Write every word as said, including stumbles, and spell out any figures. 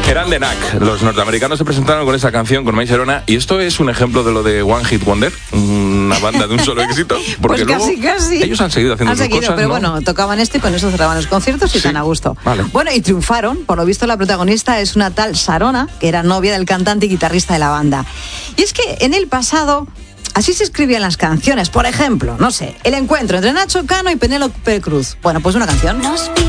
Eran The Knack. Los norteamericanos se presentaron con esa canción, con My Sharona, y esto es un ejemplo de lo de One Hit Wonder, una banda de un solo éxito, porque pues casi, luego casi. ellos han seguido haciendo han sus seguido, cosas, pero ¿no? bueno, tocaban esto y con eso cerraban los conciertos y Sí. tan a gusto. Vale. Bueno, y triunfaron. Por lo visto, la protagonista es una tal Sharona, que era novia del cantante y guitarrista de la banda. Y es que en el pasado así se escribían las canciones. Por ejemplo, no sé, el encuentro entre Nacho Cano y Penélope Cruz. Bueno, pues una canción.